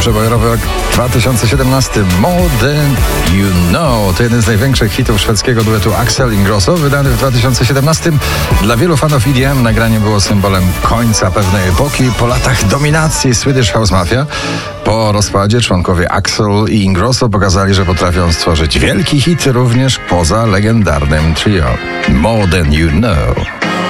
przebojowy rok 2017. More Than You Know to jeden z największych hitów szwedzkiego duetu Axel Ingrosso, wydany w 2017. Dla wielu fanów EDM nagranie było symbolem końca pewnej epoki. Po latach dominacji Swedish House Mafia, po rozpadzie członkowie Axel i Ingrosso pokazali, że potrafią stworzyć wielki hit również poza legendarnym trio. More Than You Know.